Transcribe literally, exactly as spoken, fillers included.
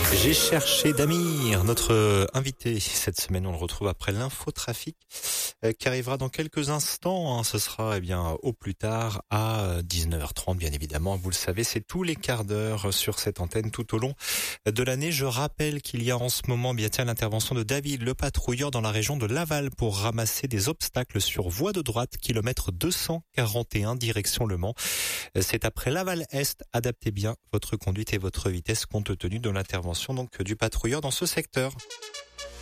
J'ai cherché Damir, notre invité cette semaine. On le retrouve après l'infotrafic euh, qui arrivera dans quelques instants. Hein. Ce sera eh bien au plus tard à dix-neuf heures trente, bien évidemment. Vous le savez, c'est tous les quarts d'heure sur cette antenne tout au long de l'année. Je rappelle qu'il y a en ce moment bien tiens l'intervention de David, le patrouilleur dans la région de Laval pour ramasser des obstacles sur voie de droite, kilomètre deux cent quarante et un, direction Le Mans. C'est après Laval-Est. Adaptez bien votre conduite et votre vitesse compte tenu de l'intervention donc du patrouilleur dans ce secteur.